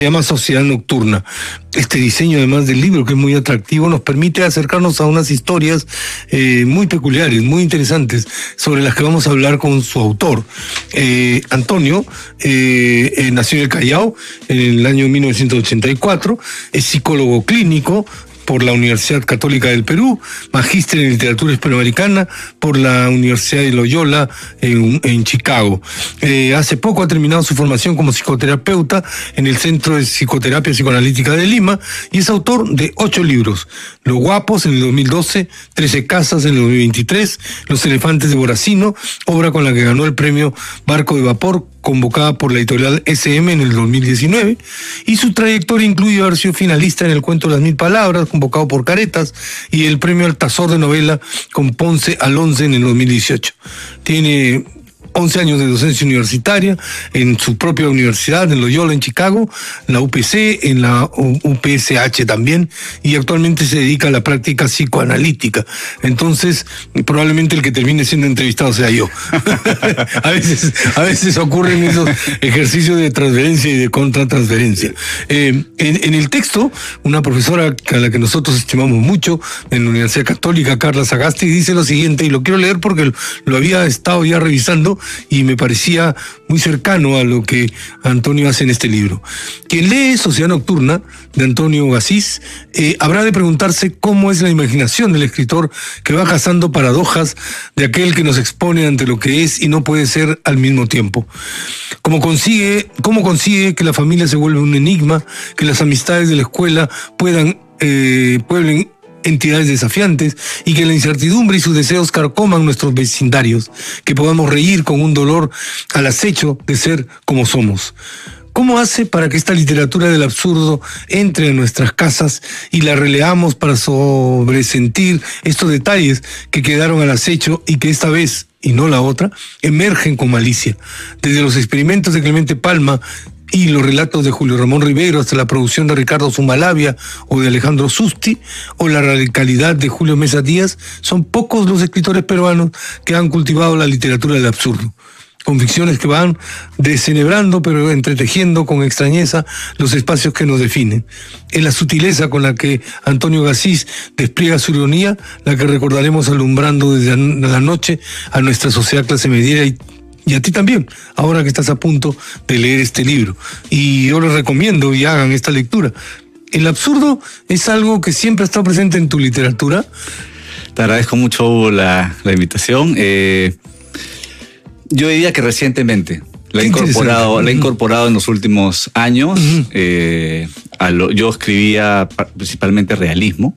Se llama Sociedad Nocturna. Este diseño, además del libro, que es muy atractivo, nos permite acercarnos a unas historias muy peculiares, muy interesantes, sobre las que vamos a hablar con su autor. Antonio nació en el Callao en el año 1984, es psicólogo clínico por la Universidad Católica del Perú, magíster en literatura hispanoamericana por la Universidad de Loyola en Chicago. Hace poco ha terminado su formación como psicoterapeuta en el Centro de Psicoterapia Psicoanalítica de Lima y es autor de 8 libros: Los Guapos en el 2012, 13 Casas en el 2023, Los Elefantes de Boracino, obra con la que ganó el premio Barco de Vapor, convocada por la editorial SM en el 2019, y su trayectoria incluye haber sido finalista en el cuento Las Mil Palabras, convocado por Caretas, y el premio Altazor de novela con Ponce al 11 en el 2018. Tiene 11 años de docencia universitaria en su propia universidad, en Loyola, en Chicago, en la UPC, en la UPSH también, y actualmente se dedica a la práctica psicoanalítica. Entonces, probablemente el que termine siendo entrevistado sea yo. a veces ocurren esos ejercicios de transferencia y de contratransferencia. En el texto, una profesora a la que nosotros estimamos mucho, en la Universidad Católica, Carla Sagasti, dice lo siguiente, y lo quiero leer porque lo había estado ya revisando, y me parecía muy cercano a lo que Antonio hace en este libro. Quien lee Sociedad Nocturna, de Antonio Gasís, habrá de preguntarse cómo es la imaginación del escritor que va cazando paradojas de aquel que nos expone ante lo que es y no puede ser al mismo tiempo. ¿Cómo consigue que la familia se vuelva un enigma, que las amistades de la escuela pueblen entidades desafiantes y que la incertidumbre y sus deseos carcoman nuestros vecindarios, que podamos reír con un dolor al acecho de ser como somos? ¿Cómo hace para que esta literatura del absurdo entre en nuestras casas y la releamos para sobresentir estos detalles que quedaron al acecho y que esta vez, y no la otra, emergen con malicia? Desde los experimentos de Clemente Palma y los relatos de Julio Ramón Ribeiro hasta la producción de Ricardo Zumalabia o de Alejandro Susti o la radicalidad de Julio Mesa Díaz, son pocos los escritores peruanos que han cultivado la literatura del absurdo, con ficciones que van desenebrando pero entretejiendo con extrañeza los espacios que nos definen. Es la sutileza con la que Antonio Gasís despliega su ironía la que recordaremos alumbrando desde la noche a nuestra sociedad clase mediera y a ti también, ahora que estás a punto de leer este libro. Y yo les recomiendo y hagan esta lectura. ¿El absurdo es algo que siempre ha estado presente en tu literatura? Te agradezco mucho la invitación. Yo diría que recientemente la he incorporado en los últimos años. Yo escribía principalmente realismo,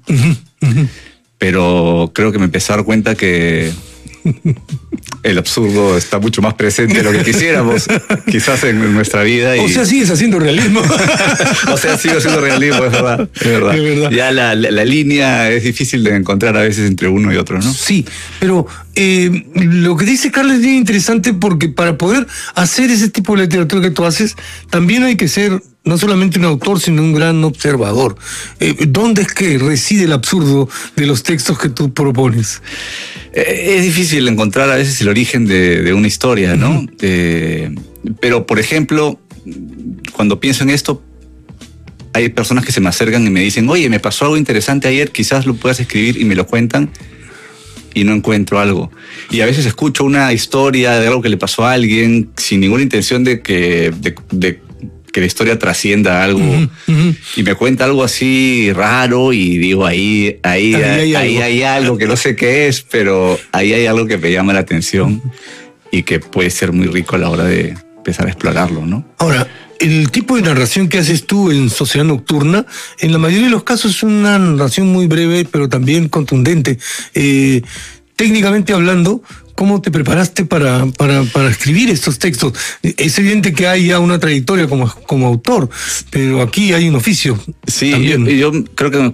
pero creo que me empecé a dar cuenta que el absurdo está mucho más presente de lo que quisiéramos, quizás en nuestra vida. O sea, sigues haciendo realismo. O sea, sigo haciendo realismo, es verdad. Es verdad. Ya la línea es difícil de encontrar a veces entre uno y otro, ¿no? Sí, pero lo que dice Carlos es bien interesante porque para poder hacer ese tipo de literatura que tú haces, también hay que ser no solamente un autor, sino un gran observador. ¿Dónde es que reside el absurdo de los textos que tú propones? Es difícil encontrar a veces el origen de una historia, ¿no? Pero, por ejemplo, cuando pienso en esto, hay personas que se me acercan y me dicen, oye, me pasó algo interesante ayer, quizás lo puedas escribir, y me lo cuentan y no encuentro algo. Y a veces escucho una historia de algo que le pasó a alguien sin ninguna intención de que la historia trascienda algo, y me cuenta algo así raro y digo, ahí hay algo que no sé qué es, pero ahí hay algo que me llama la atención y que puede ser muy rico a la hora de empezar a explorarlo, ¿no? Ahora, el tipo de narración que haces tú en Sociedad Nocturna, en la mayoría de los casos es una narración muy breve, pero también contundente. Técnicamente hablando, ¿cómo te preparaste para escribir estos textos? Es evidente que hay ya una trayectoria como autor, pero aquí hay un oficio. Sí, yo creo que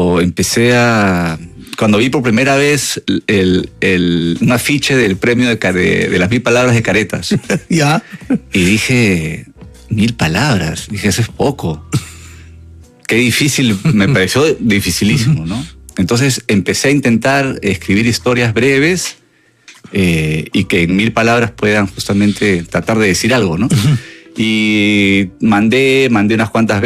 cuando vi por primera vez un afiche del premio de las 1000 palabras de Caretas. Ya. Y dije, 1000 palabras. Dije, eso es poco. Qué difícil, me pareció dificilísimo, ¿no? Entonces empecé a intentar escribir historias breves y que en 1000 palabras puedan justamente tratar de decir algo, ¿no? Y mandé unas cuantas veces